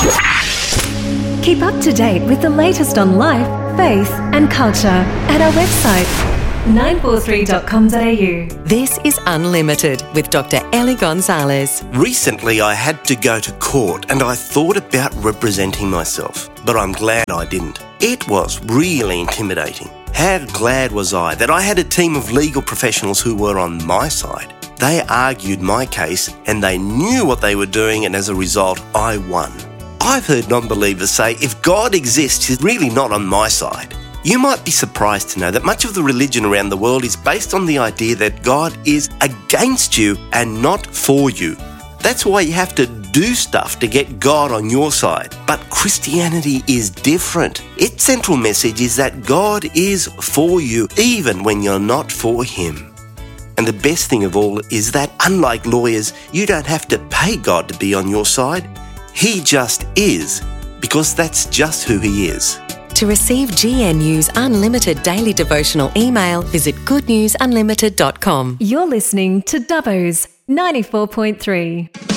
Keep up to date with the latest on life, faith and culture at our website 943.com.au. This is Unlimited with Dr. Ellie Gonzalez. Recently, I had to go to court and I thought about representing myself, but I'm glad I didn't. It was really intimidating. How glad was I that I had a team of legal professionals who were on my side. They argued my case and they knew what they were doing, and as a result, I won. I've heard non-believers say, if God exists, he's really not on my side. You might be surprised to know that much of the religion around the world is based on the idea that God is against you and not for you. That's why you have to do stuff to get God on your side. But Christianity is different. Its central message is that God is for you, even when you're not for Him. And the best thing of all is that, unlike lawyers, you don't have to pay God to be on your side. He just is, because that's just who He is. To receive GNU's unlimited daily devotional email, visit goodnewsunlimited.com. You're listening to Dubbo's 94.3.